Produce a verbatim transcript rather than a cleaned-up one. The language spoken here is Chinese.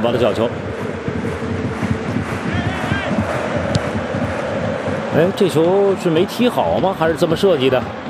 宝的角球。哎，这球是没踢好吗？还是这么设计的？